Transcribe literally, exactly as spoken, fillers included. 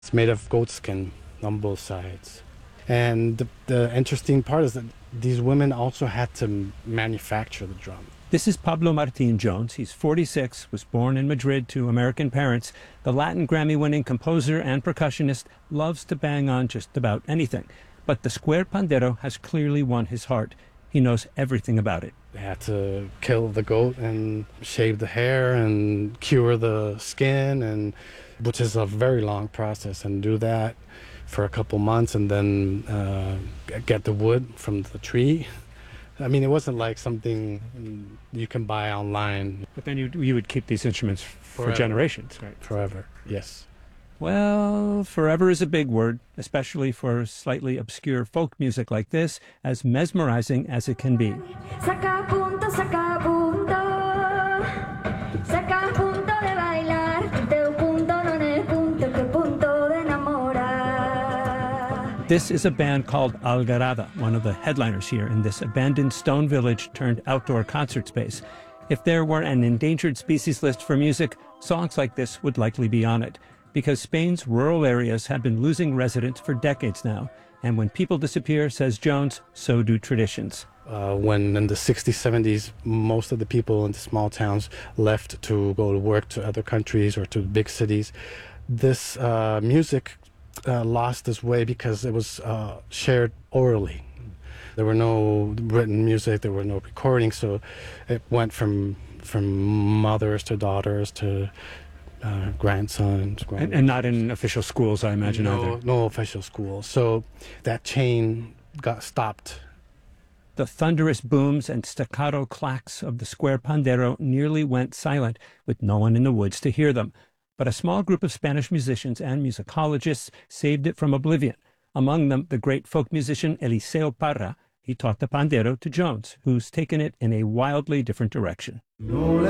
It's made of goat skin on both sides. And the, the interesting part is that these women also had to manufacture the drum. This is Pablo Martin Jones. He's forty-six, was born in Madrid to American parents. The Latin Grammy-winning composer and percussionist loves to bang on just about anything. But the square pandero has clearly won his heart. He knows everything about it. They had to kill the goat and shave the hair and cure the skin, and which is a very long process, and do that for a couple months and then uh, get the wood from the tree. I mean, it wasn't like something you can buy online. But then you you would keep these instruments Forever. for generations, right? Forever, yes. Well, forever is a big word, especially for slightly obscure folk music like this, as mesmerizing as it can be. Saca punto, saca punto, saca punto de bailar, teu punto non è punto, que punto de enamorar. This is a band called Algarada, one of the headliners here in this abandoned stone village turned outdoor concert space. If there were an endangered species list for music, songs like this would likely be on it, because Spain's rural areas have been losing residents for decades now. And when people disappear, says Jones, so do traditions. Uh, when in the sixties, seventies, most of the people in the small towns left to go to work to other countries or to big cities, this uh, music uh, lost its way because it was uh, shared orally. There were no written music, there were no recordings, so it went from from mothers to daughters to uh, grandsons. Grand- And, and not in official schools, I imagine, no, either. No official schools. So that chain got stopped. The thunderous booms and staccato clacks of the square pandero nearly went silent, with no one in the woods to hear them. But a small group of Spanish musicians and musicologists saved it from oblivion. Among them, the great folk musician Eliseo Parra. He taught the pandero to Jones, who's taken it in a wildly different direction. No